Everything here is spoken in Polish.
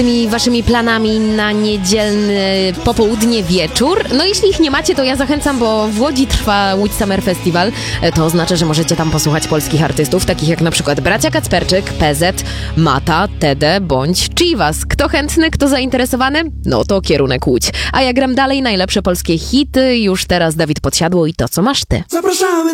tymi waszymi planami na niedzielny popołudnie, wieczór. No jeśli ich nie macie, to ja zachęcam, bo w Łodzi trwa Łódź Summer Festival. To oznacza, że możecie tam posłuchać polskich artystów, takich jak na przykład Bracia Kacperczyk, PZ, Mata, Tede bądź Chivas. Kto chętny, kto zainteresowany? No to kierunek Łódź. A ja gram dalej najlepsze polskie hity. Już teraz Dawid Podsiadło i To, co masz ty. Zapraszamy